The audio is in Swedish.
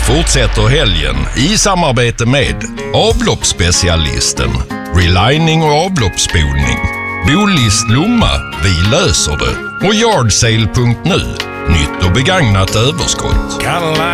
fortsätter helgen i samarbete med avloppsspecialisten, relining och avloppsspolning, Bolist Lomma, vi löser det, och Yardsale.nu, nytt och begagnat överskott.